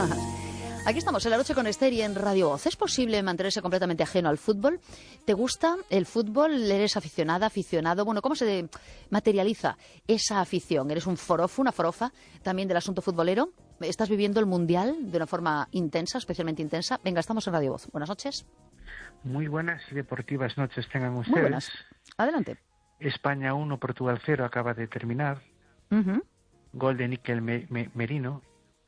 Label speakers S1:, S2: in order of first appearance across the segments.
S1: Aquí estamos en La Noche con Esther y en Radio Voz. ¿Es posible mantenerse completamente ajeno al fútbol? ¿Te gusta el fútbol? ¿Eres aficionado? Bueno, ¿cómo se materializa esa afición? ¿Eres un forofo, una forofa también del asunto futbolero? ¿Estás viviendo el Mundial de una forma intensa, especialmente intensa? Venga, estamos en Radio Voz. Buenas noches.
S2: Muy buenas y deportivas noches tengan ustedes.
S1: Muy buenas. Adelante.
S2: España 1, Portugal 0 acaba de terminar. Gol de Níquel Merino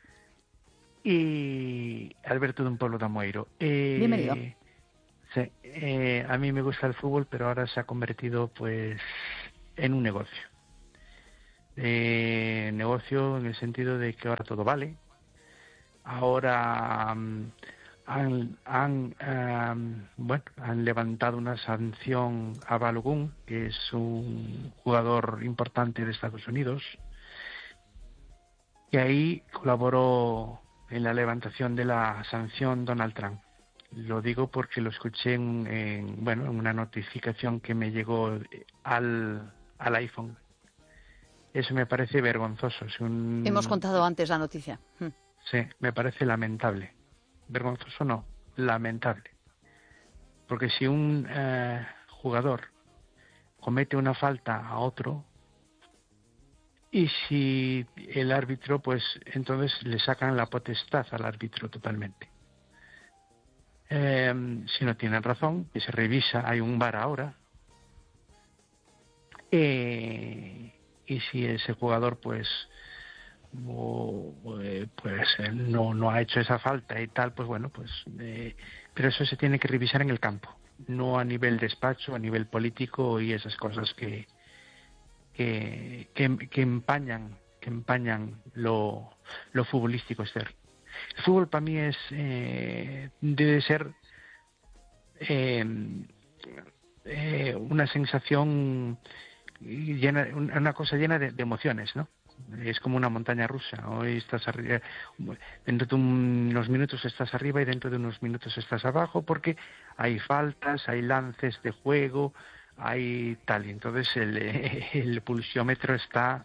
S2: y Alberto de un Pueblo de Amoeiro.
S1: Bienvenido.
S2: Sí, a mí me gusta el fútbol, pero ahora se ha convertido pues en un negocio. Negocio en el sentido de que ahora todo vale. Ahora han levantado una sanción a Balogun, que es un jugador importante de Estados Unidos, y ahí colaboró en la levantación de la sanción Donald Trump. Lo digo porque lo escuché en una notificación que me llegó al iPhone. Eso me parece vergonzoso.
S1: Hemos contado antes la noticia.
S2: Sí, me parece lamentable. Vergonzoso no, lamentable. Porque si un jugador comete una falta a otro, y si el árbitro, pues entonces le sacan la potestad al árbitro totalmente. Si no tienen razón, que se revisa, hay un VAR ahora, y si ese jugador pues no ha hecho esa falta y tal, pues bueno, pues pero eso se tiene que revisar en el campo, no a nivel despacho, a nivel político y esas cosas que empañan lo futbolístico, Esther. El fútbol para mí debe ser una sensación llena, una cosa llena de emociones, ¿no? Es como una montaña rusa. Hoy estás arriba, dentro de unos minutos estás arriba y dentro de unos minutos estás abajo, porque hay faltas, hay lances de juego, hay tal, y entonces el pulsiómetro está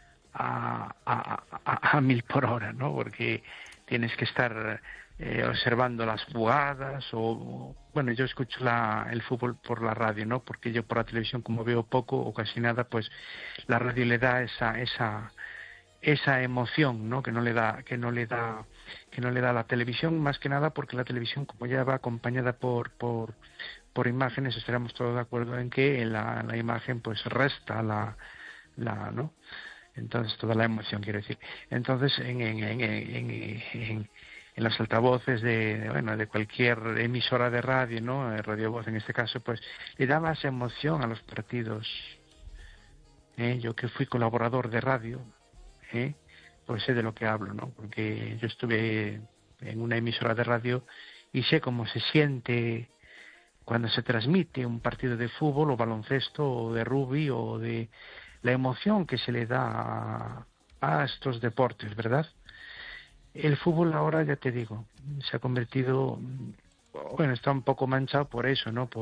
S2: a 1000 por hora, ¿no? Porque tienes que estar observando las jugadas bueno, yo escucho el fútbol por la radio, ¿no? Porque yo por la televisión, como veo poco o casi nada, pues la radio le da esa emoción, ¿no? que no le da la televisión, más que nada porque la televisión, como ya va acompañada por imágenes, estaremos todos de acuerdo en que la imagen pues resta ¿no? Entonces toda la emoción, quiero decir. Entonces en los altavoces de cualquier emisora de radio, ¿no? Radio Voz en este caso, pues le da más emoción a los partidos. Yo que fui colaborador de radio, pues sé de lo que hablo, ¿no? Porque yo estuve en una emisora de radio y sé cómo se siente cuando se transmite un partido de fútbol o baloncesto o de rugby, o de la emoción que se le da a estos deportes, ¿verdad? El fútbol ahora, ya te digo, se ha convertido, bueno, está un poco manchado por eso, ¿no?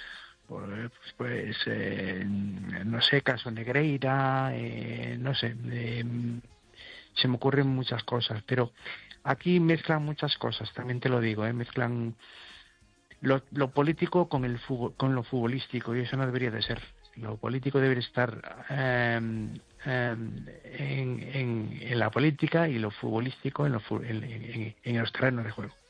S2: No sé, caso Negreira, no sé, se me ocurren muchas cosas, pero aquí mezclan muchas cosas, también te lo digo, mezclan lo político con el fútbol, con lo futbolístico, y eso no debería de ser. Lo político debe estar en la política, y lo futbolístico en los terrenos de juego.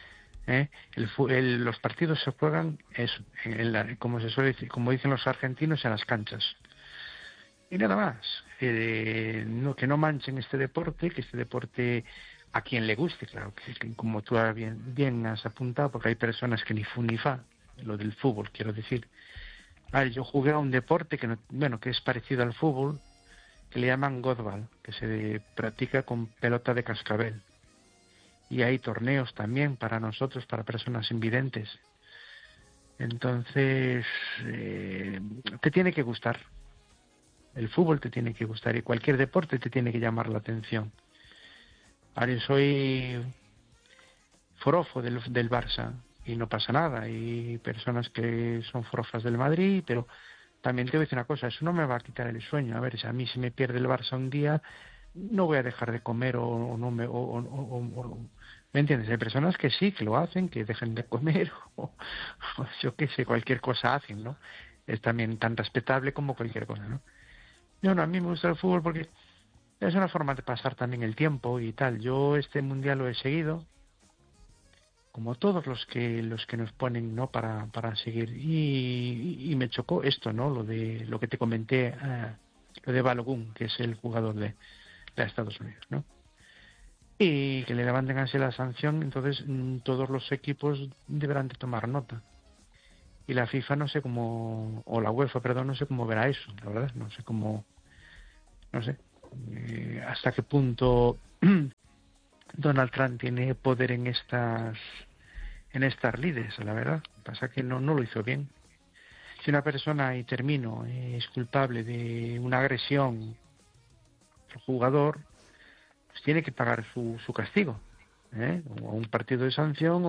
S2: Los partidos se juegan eso, como se suele decir, como dicen los argentinos, en las canchas. Y nada más. Que no manchen este deporte, que este deporte a quien le guste, claro, que como tú bien has apuntado, porque hay personas que ni fu ni fa, lo del fútbol, quiero decir. Yo jugué a un deporte que es parecido al fútbol, que le llaman Godball, que se practica con pelota de cascabel. Y hay torneos también para nosotros, para personas invidentes. Entonces, te tiene que gustar. El fútbol te tiene que gustar, y cualquier deporte te tiene que llamar la atención. Ahora yo soy forofo del Barça, y no pasa nada. Hay personas que son forofas del Madrid, pero también te voy a decir una cosa, eso no me va a quitar el sueño. A ver, si a mí se me pierde el Barça un día, no voy a dejar de comer o no me... ¿Me entiendes? Hay personas que sí, que lo hacen, que dejen de comer o yo qué sé, cualquier cosa hacen, ¿no? Es también tan respetable como cualquier cosa, ¿no? Yo no, a mí me gusta el fútbol porque es una forma de pasar también el tiempo y tal. Yo este mundial lo he seguido, como todos los que nos ponen, ¿no? Para seguir. Y me chocó esto, ¿no? Lo que te comenté, lo de Balogun, que es el jugador de Estados Unidos, ¿no? Y que le levanten así la sanción, entonces todos los equipos deberán de tomar nota. Y la FIFA no sé cómo, o la UEFA, perdón, no sé cómo verá eso, la verdad, no sé cómo, no sé, hasta qué punto Donald Trump tiene poder en estas lides, la verdad. Pasa que no lo hizo bien. Si una persona, y termino, es culpable de una agresión al jugador, pues tiene que pagar su castigo, o un partido de sanción,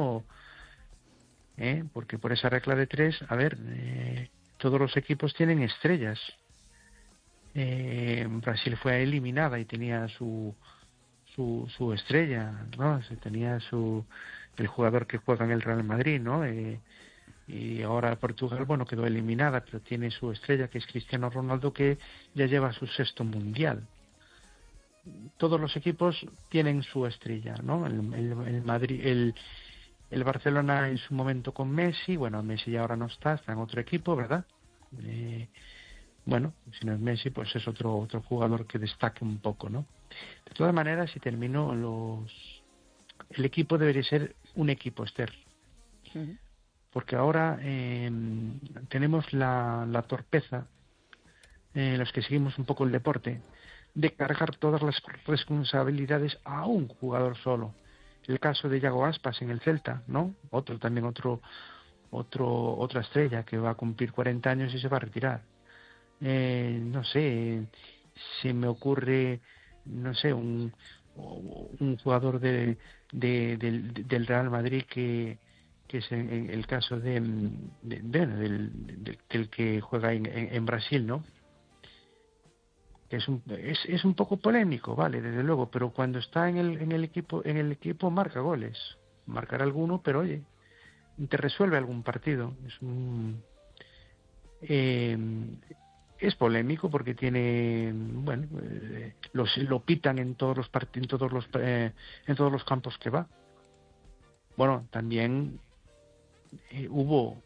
S2: porque por esa regla de tres, a ver, todos los equipos tienen estrellas. Brasil fue eliminada y tenía su estrella, ¿no? Tenía el jugador que juega en el Real Madrid, ¿no? Y ahora Portugal, bueno, quedó eliminada, pero tiene su estrella, que es Cristiano Ronaldo, que ya lleva su 6º mundial. Todos los equipos tienen su estrella, ¿no? El Madrid, el Barcelona en su momento con Messi, bueno, Messi ya ahora no está en otro equipo, ¿verdad? Bueno, si no es Messi, pues es otro jugador que destaque un poco, ¿no? De todas maneras, si termino, el equipo debería ser un equipo, Esther. Uh-huh. Porque ahora tenemos la torpeza, los que seguimos un poco el deporte, de cargar todas las responsabilidades a un jugador solo. El caso de Yago Aspas en el Celta, ¿no? Otra estrella que va a cumplir 40 años y se va a retirar. No sé, se me ocurre, no sé, un jugador del Real Madrid que es el caso del que juega en Brasil, ¿no? Es un poco polémico, vale, desde luego, pero cuando está en el equipo marca goles, marcará alguno, pero oye, te resuelve algún partido. Es polémico porque tiene, bueno, lo pitan en todos los en todos los campos que va. Bueno, también hubo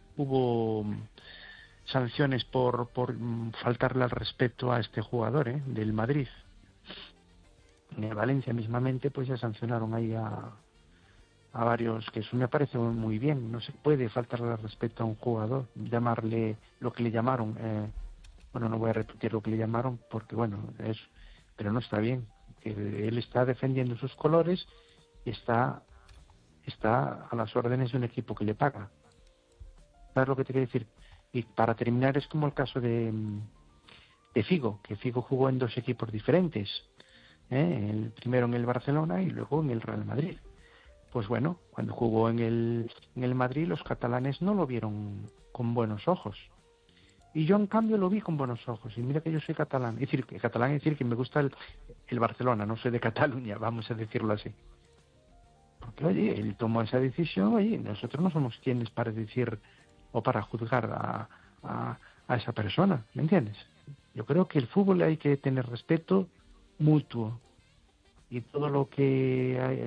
S2: sanciones por faltarle al respeto a este jugador del Madrid. En el Valencia mismamente pues ya sancionaron ahí a varios, que eso me parece muy bien. No se puede faltarle al respeto a un jugador, llamarle lo que le llamaron, bueno, no voy a repetir lo que le llamaron porque bueno, pero no está bien, que él está defendiendo sus colores y está a las órdenes de un equipo que le paga. ¿Sabes lo que te quiero decir? Y para terminar, es como el caso de Figo, que Figo jugó en 2 equipos diferentes, el primero en el Barcelona y luego en el Real Madrid. Pues bueno, cuando jugó en el Madrid, los catalanes no lo vieron con buenos ojos. Y yo, en cambio, lo vi con buenos ojos. Y mira que yo soy catalán. Es decir, que me gusta el Barcelona, no soy de Cataluña, vamos a decirlo así. Porque, oye, él tomó esa decisión, oye, nosotros no somos quienes para decir o para juzgar a esa persona, ¿me entiendes? Yo creo que el fútbol hay que tener respeto mutuo y todo lo que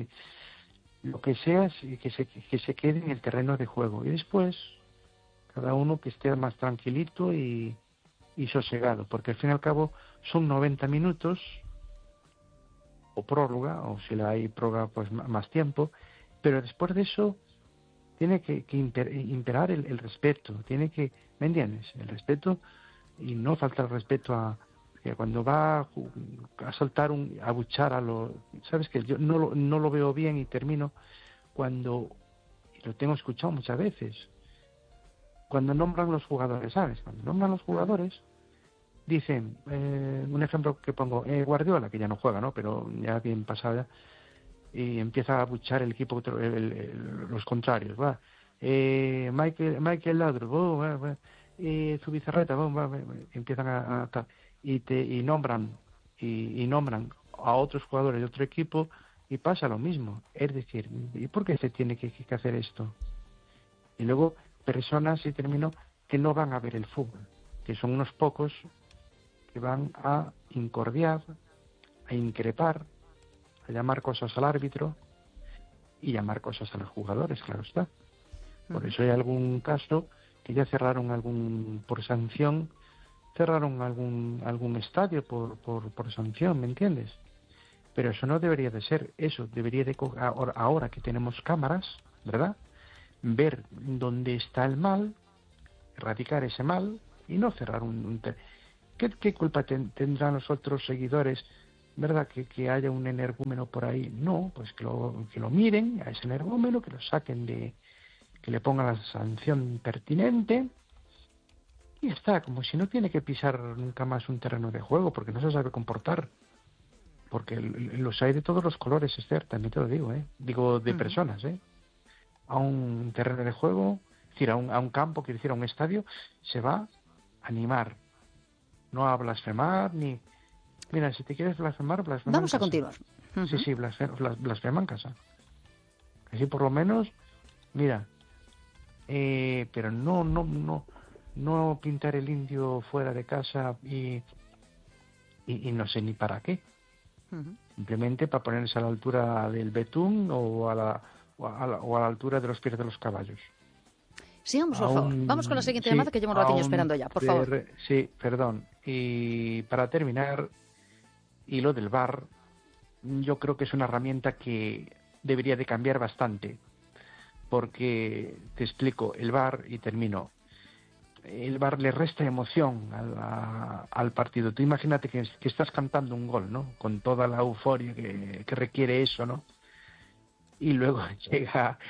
S2: sea que se quede en el terreno de juego y después cada uno que esté más tranquilito y sosegado, porque al fin y al cabo son 90 minutos o prórroga, o si la hay prórroga pues más tiempo, pero después de eso tiene que imperar el respeto, ¿me entiendes? El respeto, y no falta el respeto a que cuando va a saltar a buchar sabes que yo no lo veo bien, y termino cuando, y lo tengo escuchado muchas veces, cuando nombran los jugadores, ¿sabes? Cuando nombran los jugadores dicen, un ejemplo que pongo, Guardiola, que ya no juega, ¿no? Pero ya bien pasada, y empieza a buchar el equipo, los contrarios, va. Michael Laudrup, Zubizarreta, empiezan a y nombran y nombran a otros jugadores de otro equipo y pasa lo mismo. Es decir, ¿y por qué se tiene que hacer esto? Y luego personas, y termino, que no van a ver el fútbol, que son unos pocos que van a incordiar, a increpar, a llamar cosas al árbitro y llamar cosas a los jugadores, claro está. Por eso hay algún caso que ya cerraron por sanción, cerraron algún estadio por sanción, ¿me entiendes? Pero eso no debería de ser, eso debería de, ahora que tenemos cámaras, ¿verdad?, ver dónde está el mal, erradicar ese mal y no cerrar ¿Qué culpa tendrán los otros seguidores, verdad, que haya un energúmeno por ahí? No, pues que lo miren a ese energúmeno, que lo saquen que le pongan la sanción pertinente y ya está, como si no tiene que pisar nunca más un terreno de juego porque no se sabe comportar. Porque los hay de todos los colores, Esther, también te lo digo, digo de personas, a un terreno de juego, es decir, a un campo, quiero decir, a un estadio, se va a animar, no a blasfemar, ni... Mira, si te quieres blasfemar, blasfema
S1: Vamos
S2: en
S1: a
S2: casa.
S1: continuar.
S2: Sí, blasfema en casa. Así por lo menos, mira, pero no pintar el indio fuera de casa y no sé ni para qué. Simplemente para ponerse a la altura del betún o a la altura de los pies de los caballos.
S1: Sigamos, por favor. Vamos con la siguiente llamada que llevo un ratillo esperando ya, por favor.
S2: Sí, perdón. Y para terminar, y lo del VAR, yo creo que es una herramienta que debería de cambiar bastante. Porque, te explico, el VAR, y termino, el VAR le resta emoción al partido. Tú imagínate que estás cantando un gol, ¿no? Con toda la euforia que requiere eso, ¿no? Y luego llega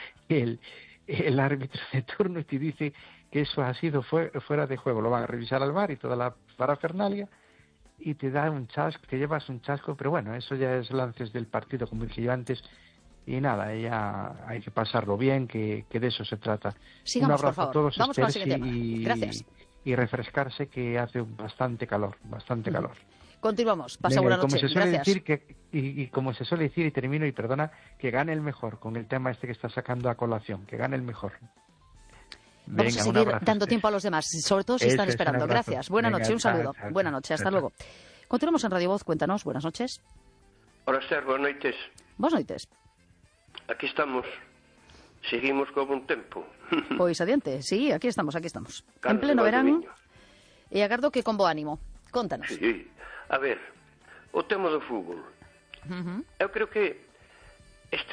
S2: el árbitro de turno y te dice que eso ha sido fuera de juego. Lo van a revisar al VAR y toda la parafernalia y te da un chasco, te llevas un chasco, pero bueno, eso ya es lances del partido, como dije yo antes. Y nada, ya hay que pasarlo bien, que de eso se trata.
S1: Sigamos,
S2: un abrazo
S1: por favor.
S2: a todos,
S1: Vamos con la siguiente
S2: y,
S1: gracias.
S2: Y refrescarse, que hace bastante calor.
S1: Continuamos. Pasa
S2: Venga,
S1: buena noche. Gracias.
S2: Y como se suele decir, y termino, y perdona, que gane el mejor con el tema este que está sacando a colación, que gane el mejor.
S1: Vamos a seguir dando tiempo a los demás, sobre todo si están esperando. Gracias. Buena noche, un saludo. Buena noche, hasta luego. Continuamos en Radio Voz, cuéntanos. Buenas noches.
S3: Hola, Esther, buenas noites.
S1: Buenas noites.
S3: Aquí estamos. Seguimos con un tempo.
S1: Pois adiante, sí, aquí estamos. En pleno verano, e agardo que con bo ánimo. Contanos.
S3: Sí, a ver, o tema do fútbol. Eu creo que este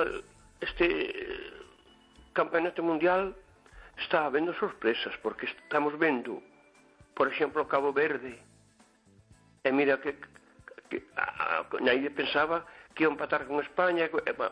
S3: campeonato mundial está habendo sorpresas, porque estamos vendo, por exemplo, o Cabo Verde, e mira que nadie pensaba que ia empatar con España,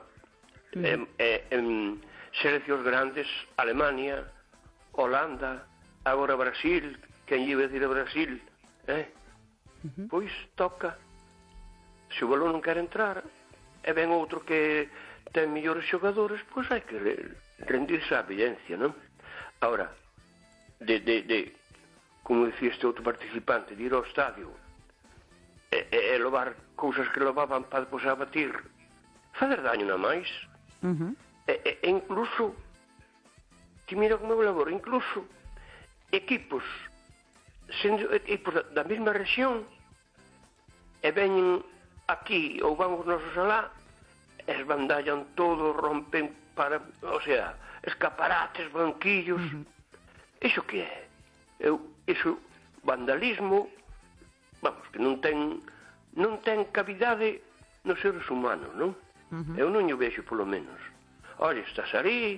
S3: en seleccións grandes, Alemania, Holanda, agora Brasil, quen iba a decir a Brasil, pois toca. Se o balón non quer entrar, e ven outro que ten mellores xogadores, pois hai que rendirse á evidencia, non? Ahora, como dicía este outro participante, de ir ao estadio e levar cousas que levaban para depois abatir, fazer daño na máis. E incluso, que mira como eu laboro, incluso equipos da mesma rexión e veñen aquí ou van os nosos alá, esbandallan todo, rompen escaparates, banquillos. Iso que é? Iso, vandalismo, vamos, que non ten cavidade nos seres humanos, non? Eu non o vexo, polo menos. Olha, estás ali,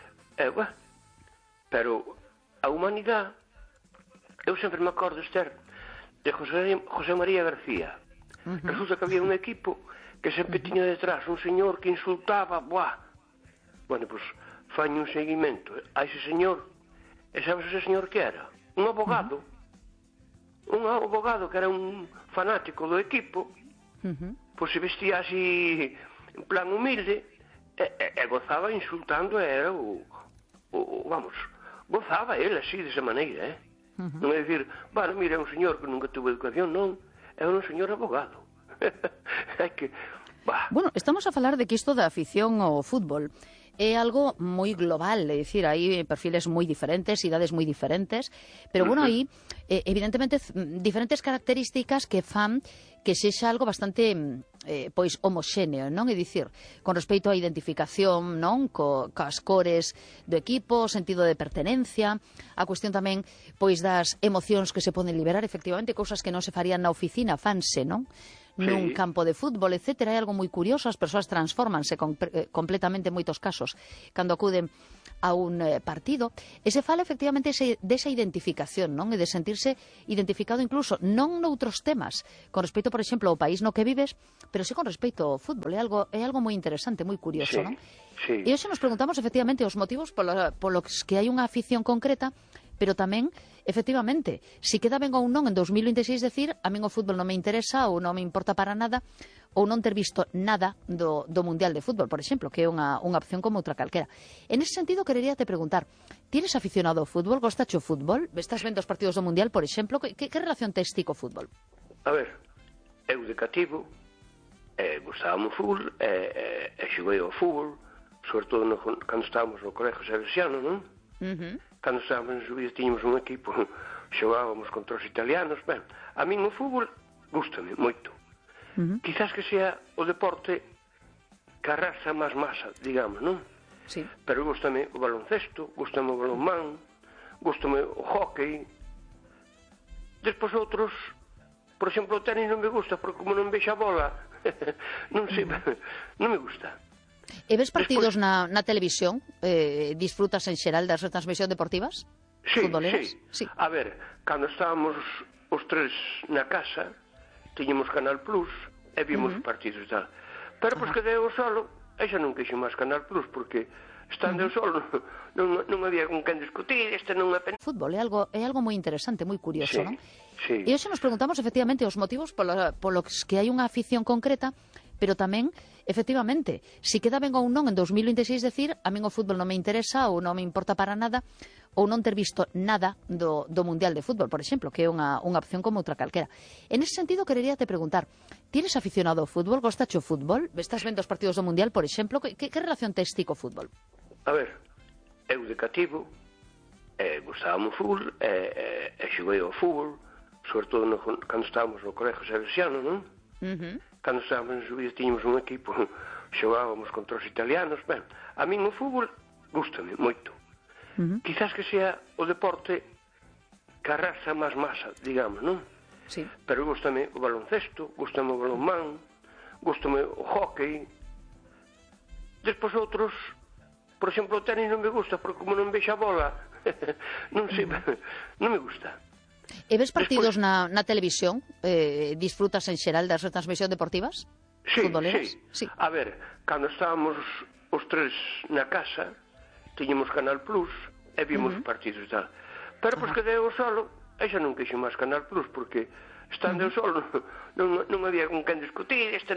S3: pero a humanidade, eu sempre me acordo, Esther, de José María García. Resulta que había un equipo que sempre tiña detrás un señor que insultaba, bueno, pois, faño un seguimento a ese señor, e sabes ese señor que era? Un abogado. Un abogado que era un fanático do equipo, pois se vestía así en plan humilde e gozaba insultando, era vamos, gozaba ele así, desa maneira, non é dicir, bueno, mira, é un señor que nunca tuvo educación, non, é un señor abogado. Hai que... Bah.
S1: Bueno, estamos a falar de que isto da afición ao fútbol é algo moi global, é dicir, hai perfiles moi diferentes, idades moi diferentes, pero bueno, aí evidentemente diferentes características que fan que sexa algo bastante pois homoxéneo, non? É dicir, con respecto á identificación, non? Coas cores do equipo, o sentido de pertenencia, a cuestión tamén pois das emocións que se poden liberar, efectivamente, cousas que non se farían na oficina, fanse, non? Nun campo de fútbol, etcétera, é algo moi curioso, as persoas transformanse completamente en moitos casos cando acuden a un partido, e se fala efectivamente desa identificación, non? E de sentirse identificado incluso non noutros temas, con respecto, por exemplo, ao país no que vives, pero sí con respecto ao fútbol, é algo moi interesante, moi curioso, non?
S3: Sí.
S1: E hoxe nos preguntamos efectivamente os motivos polos que hai unha afición concreta, pero tamén, efectivamente, si queda ben ou non en 2026 decir a min o fútbol non me interesa ou non me importa para nada ou non ter visto nada do Mundial de Fútbol, por exemplo, que é unha opción como outra calquera. En ese sentido, querería te preguntar, tienes aficionado ao fútbol? Gostache o fútbol? Estás vendo os partidos do Mundial, por exemplo? Que relación tes ti co fútbol?
S3: A ver, eu de cativo gustábamos o fútbol e xoguei ao fútbol, sobre todo cando estábamos no Colegio Salesiano, non? Cando estábamos en Subida tiñamos un equipo, xogábamos contra os italianos. Ben, a min o fútbol gústame moito. Quizás que sea o deporte que arrasa máis masa, digamos, non?
S1: Sí.
S3: Pero gústame o baloncesto, gústame o balonmán, gústame o hóquei. Despois outros, por exemplo, o tenis non me gusta, porque como non vexo a bola, non sei, non me gusta.
S1: E ves partidos na televisión? Disfrutas en xeral das retransmisións deportivas?
S3: Sí,
S1: futboleras?
S3: Sí. A ver, cando estábamos os tres na casa, tiñamos Canal Plus e vimos partidos e tal. Pero pois quedei eu solo, e xa non quixo máis Canal Plus, porque estando eu solo non había con quen discutir, non é...
S1: Fútbol é algo moi interesante, moi curioso, non?
S3: Sí.
S1: E hoxe nos preguntamos efectivamente os motivos polos que hai unha afición concreta, pero tamén, efectivamente, si queda ben ou non en 2026 decir a min o fútbol non me interesa ou non me importa para nada ou non ter visto nada do Mundial de Fútbol, por exemplo, que é unha opción como outra calquera. En ese sentido, querería te preguntar, tienes aficionado ao fútbol? Gostache o fútbol? Estás vendo os partidos do Mundial, por exemplo? Que relación tes ti co fútbol?
S3: A ver, eu de cativo gustábamos o fútbol e xoguei ao fútbol, sobre todo cando estábamos no Colegio Salesiano, non? Cando estábamos en Subida tiñamos un equipo, xogábamos contra os italianos. Ben, a min o fútbol gústame moito. Quizás que sea o deporte que arrasa máis masa, digamos, non?
S1: Sí.
S3: Pero gústame o baloncesto, gústame o balonmán, gústame o hóquei. Despois outros, por exemplo, o tenis non me gusta, porque como non vexo a bola, non sei, non me gusta.
S1: E ves partidos na televisión? Disfrutas en xeral das retransmisións deportivas?
S3: Sí,
S1: futboleras?
S3: Sí. A ver, cando estábamos os tres na casa, tiñamos Canal Plus e vimos partidos e tal. Pero pois quedei eu solo, e xa non quixo máis Canal Plus, porque estando eu solo non había con quen discutir,